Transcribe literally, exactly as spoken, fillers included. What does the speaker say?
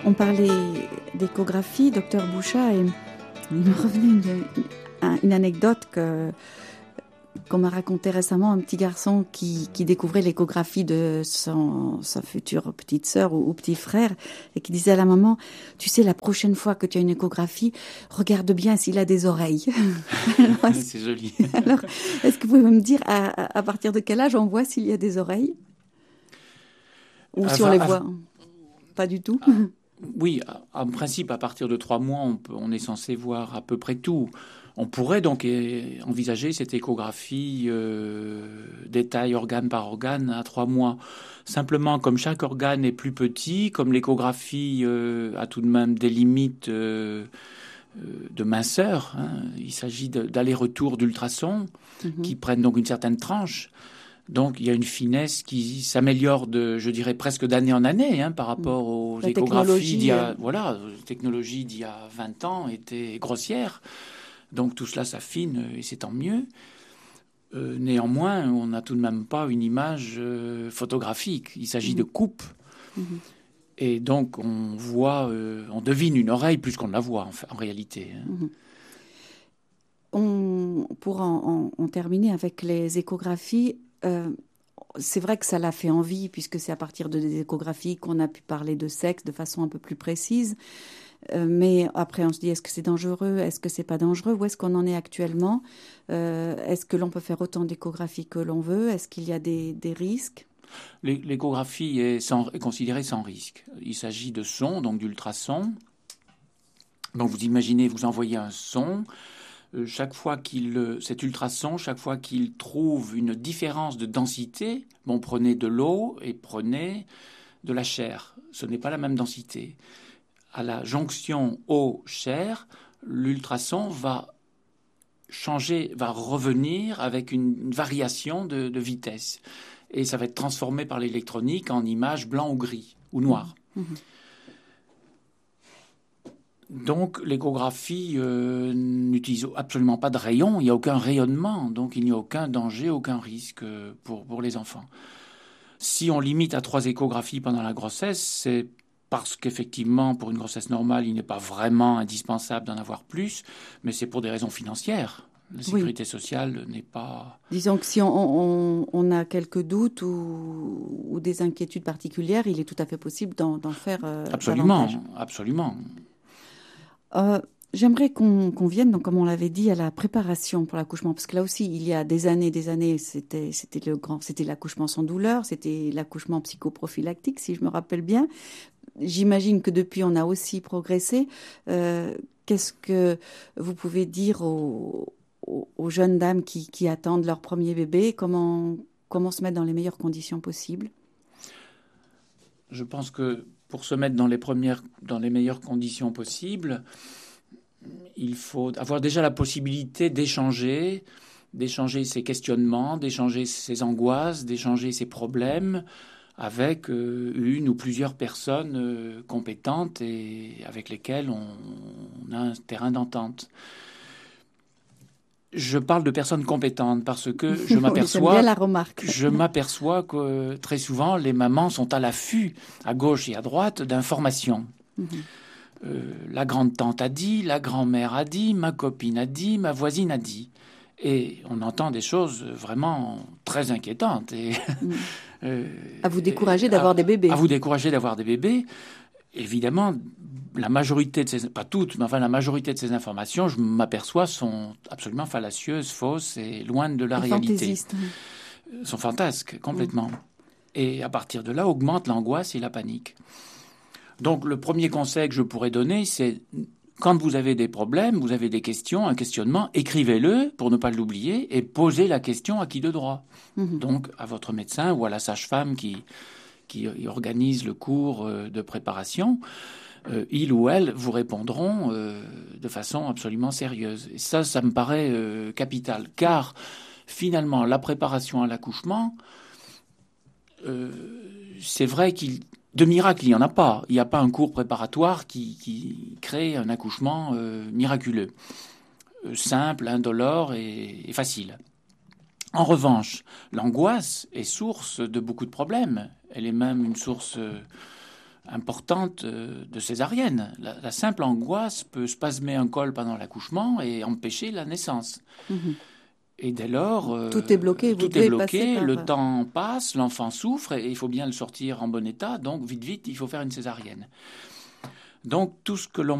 On parlait d'échographie, docteur Bouchat, et il me revenait une, une, une anecdote que, qu'on m'a racontée récemment, un petit garçon qui, qui découvrait l'échographie de son, sa future petite sœur ou, ou petit frère et qui disait à la maman, tu sais, la prochaine fois que tu as une échographie, regarde bien s'il a des oreilles. Alors, c'est joli. Alors, est-ce que vous pouvez me dire à, à partir de quel âge on voit s'il y a des oreilles? Ou si on les voit? Pas du tout. Oui, en principe, à partir de trois mois, on, peut, on est censé voir à peu près tout. On pourrait donc envisager cette échographie euh, détail organe par organe à trois mois. Simplement, comme chaque organe est plus petit, comme l'échographie euh, a tout de même des limites euh, de minceur, hein, il s'agit d'aller-retour d'ultrasons mm-hmm. qui prennent donc une certaine tranche. Donc, il y a une finesse qui s'améliore de, je dirais, presque d'année en année, hein, par rapport aux La échographies d'il y a, voilà, les technologies d'il y a vingt ans étaient grossières. Donc, tout cela s'affine et c'est tant mieux. Euh, néanmoins, on n'a tout de même pas une image euh, photographique. Il s'agit mmh. de coupes. Mmh. Et donc, on voit, euh, on devine une oreille plus qu'on ne la voit, en, en réalité. Hein. Mmh. On, pour en, en, en terminer avec les échographies, Euh, c'est vrai que ça l'a fait envie, puisque c'est à partir de des échographies qu'on a pu parler de sexe de façon un peu plus précise. Euh, mais après, on se dit, est-ce que c'est dangereux? Est-ce que c'est pas dangereux? Où est-ce qu'on en est actuellement? euh, Est-ce que l'on peut faire autant d'échographies que l'on veut? Est-ce qu'il y a des, des risques? L'échographie est, sans, est considérée sans risque. Il s'agit de sons, donc d'ultrasons. Donc vous imaginez, vous envoyez un son. Chaque fois qu'il, cet ultrason, chaque fois qu'il trouve une différence de densité, bon, prenez de l'eau et prenez de la chair. Ce n'est pas la même densité. À la jonction eau-chair, l'ultrason va changer, va revenir avec une, une variation de, de vitesse. Et ça va être transformé par l'électronique en images blanc ou gris ou noir. Mmh. Donc, l'échographie euh, n'utilise absolument pas de rayon, il n'y a aucun rayonnement, donc il n'y a aucun danger, aucun risque pour, pour les enfants. Si on limite à trois échographies pendant la grossesse, c'est parce qu'effectivement, pour une grossesse normale, il n'est pas vraiment indispensable d'en avoir plus, mais c'est pour des raisons financières. La sécurité oui. sociale n'est pas... Disons que si on, on, on a quelques doutes ou, ou des inquiétudes particulières, il est tout à fait possible d'en, d'en faire euh, absolument, davantage. Absolument, Euh, j'aimerais qu'on, qu'on vienne, donc, comme on l'avait dit, à la préparation pour l'accouchement, parce que là aussi, il y a des années, des années, c'était, c'était le grand, c'était l'accouchement sans douleur, c'était l'accouchement psychoprophylactique, si je me rappelle bien. J'imagine que depuis, on a aussi progressé. Euh, qu'est-ce que vous pouvez dire aux, aux, aux jeunes dames qui, qui attendent leur premier bébé? Comment, comment se mettre dans les meilleures conditions possibles? Je pense que pour se mettre dans les premières, dans les meilleures conditions possibles, il faut avoir déjà la possibilité d'échanger, d'échanger ses questionnements, d'échanger ses angoisses, d'échanger ses problèmes avec euh, une ou plusieurs personnes euh, compétentes et avec lesquelles on, on a un terrain d'entente. Je parle de personnes compétentes parce que je m'aperçois, oui, la remarque. je m'aperçois que très souvent les mamans sont à l'affût, à gauche et à droite, d'informations. Mm-hmm. Euh, la grande-tante a dit, la grand-mère a dit, ma copine a dit, ma voisine a dit. Et on entend des choses vraiment très inquiétantes. Et, mm. euh, à vous décourager d'avoir à, des bébés. À vous décourager d'avoir des bébés. Évidemment, la majorité de ces, pas toutes, mais enfin la majorité de ces informations, je m'aperçois, sont absolument fallacieuses, fausses et loin de la et réalité. Fantaisistes. Sont fantasques, complètement. Mm. Et à partir de là, augmente l'angoisse et la panique. Donc, le premier conseil que je pourrais donner, c'est quand vous avez des problèmes, vous avez des questions, un questionnement, écrivez-le pour ne pas l'oublier et posez la question à qui de droit. Mm-hmm. Donc, à votre médecin ou à la sage-femme qui, qui organise le cours de préparation. Euh, il ou elle vous répondront euh, de façon absolument sérieuse. Et ça, ça me paraît euh, capital. Car, finalement, la préparation à l'accouchement, euh, c'est vrai qu'il... De miracle, il n'y en a pas. Il n'y a pas un cours préparatoire qui, qui crée un accouchement euh, miraculeux. Euh, simple, indolore et, et facile. En revanche, l'angoisse est source de beaucoup de problèmes. Elle est même une source... Euh, importante de césarienne. La, la simple angoisse peut spasmer un col pendant l'accouchement et empêcher la naissance. Mmh. Et dès lors, euh, tout est bloqué. Tout est bloqué, par... le temps passe, l'enfant souffre et il faut bien le sortir en bon état. Donc, vite, vite, il faut faire une césarienne. Donc, tout ce que l'on